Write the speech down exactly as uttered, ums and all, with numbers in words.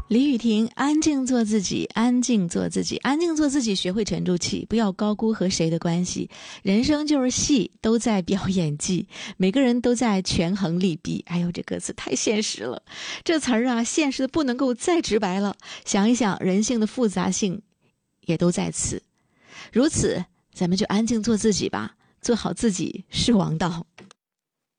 李雨婷，安静做自己，安静做自己，安静做自己，学会沉住气，不要高估和谁的关系。人生就是戏，都在表演技，每个人都在权衡利弊。哎呦，这歌词太现实了，这词儿啊，现实的不能够再直白了。想一想，人性的复杂性也都在此。如此，咱们就安静做自己吧，做好自己是王道。